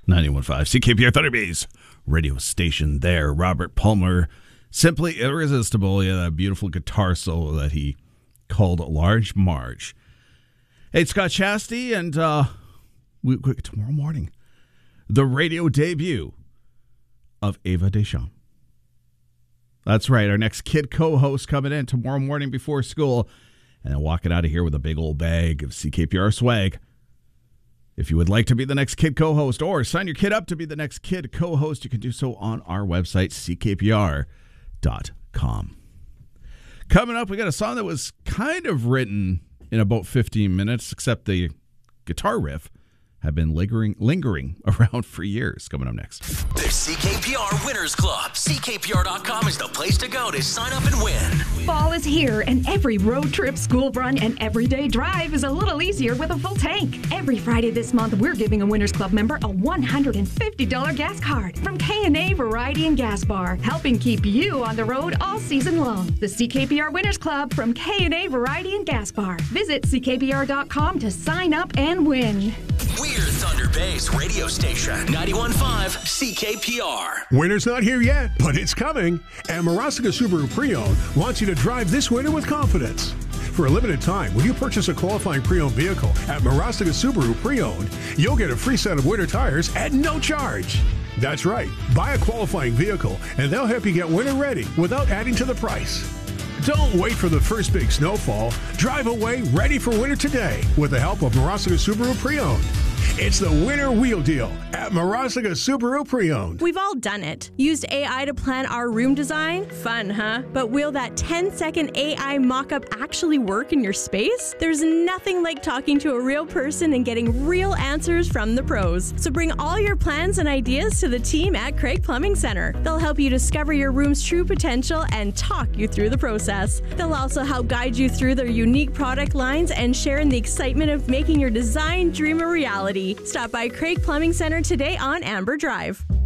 91.5 CKPR Thunder Bay's radio station there. Robert Palmer, simply irresistible. Yeah, that beautiful guitar solo that he called Large Marge. Hey, it's Scott Chastity, and tomorrow morning, the radio debut of Ava Deschamps. That's right, our next kid co-host coming in tomorrow morning before school, and then walking out of here with a big old bag of CKPR swag. If you would like to be the next kid co-host or sign your kid up to be the next kid co-host, you can do so on our website, ckpr.com. Coming up, we got a song that was kind of written in about 15 minutes, except the guitar riff had been lingering around for years. Coming up next. The CKPR Winners Club. CKPR.com is the place to go to sign up and win. Fall is here, and every road trip, school run, and everyday drive is a little easier with a full tank. Every Friday this month, we're giving a Winners Club member a $150 gas card from K&A Variety and Gas Bar, helping keep you on the road all season long. The CKPR Winners Club from K&A Variety and Gas Bar. Visit ckpr.com to sign up and win. We're Thunder Bay's radio station, 91.5 CKPR. Winter's not here yet, but it's coming. And Marastica Subaru Pre-Owned wants you to drive this winter with confidence. For a limited time, when you purchase a qualifying pre-owned vehicle at Marastica Subaru Pre-Owned, you'll get a free set of winter tires at no charge. That's right. Buy a qualifying vehicle, and they'll help you get winter ready without adding to the price. Don't wait for the first big snowfall. Drive away ready for winter today with the help of Marastica Subaru Pre-Owned. It's the winter wheel deal at Marastica Subaru Pre-Owned. We've all done it. Used AI to plan our room design? Fun, huh? But will that 10-second AI mock-up actually work in your space? There's nothing like talking to a real person and getting real answers from the pros. So bring all your plans and ideas to the team at Craig Plumbing Center. They'll help you discover your room's true potential and talk you through the process. They'll also help guide you through their unique product lines and share in the excitement of making your design dream a reality. Stop by Craig Plumbing Center today on Amber Drive.